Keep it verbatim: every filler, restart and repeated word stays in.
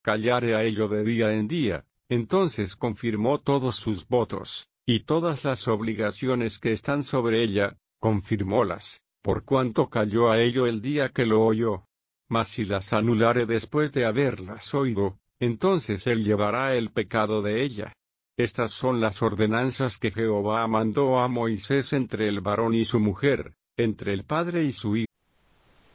callare a ello de día en día, entonces confirmó todos sus votos, y todas las obligaciones que están sobre ella, confirmólas, por cuanto calló a ello el día que lo oyó. Mas si las anulare después de haberlas oído, entonces él llevará el pecado de ella. Estas son las ordenanzas que Jehová mandó a Moisés entre el varón y su mujer, entre el padre y su hijo.